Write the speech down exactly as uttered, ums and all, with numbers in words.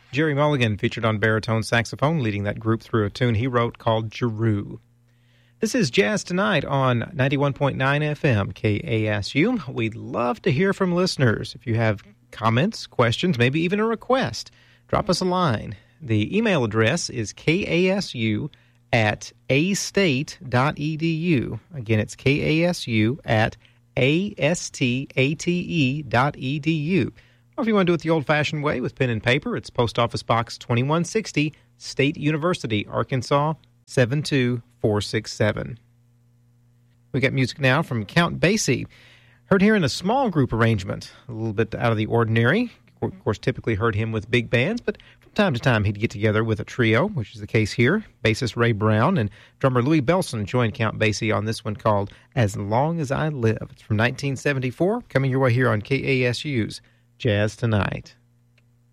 Jerry Mulligan featured on baritone saxophone, leading that group through a tune he wrote called Giroux. This is Jazz Tonight on ninety-one point nine F M K A S U. We'd love to hear from listeners. If you have comments, questions, maybe even a request, drop us a line. The email address is kasu at astate.edu. Again, it's kasu at astate dot edu. Or if you want to do it the old-fashioned way with pen and paper, it's Post Office Box twenty-one sixty, State University, Arkansas, seven two four six seven. We got music now from Count Basie. Heard here in a small group arrangement, a little bit out of the ordinary. Of course, typically heard him with big bands, but from time to time he'd get together with a trio, which is the case here. Bassist Ray Brown and drummer Louis Belson joined Count Basie on this one called As Long As I Live. It's from nineteen seventy-four, coming your way here on K A S U's Jazz Tonight.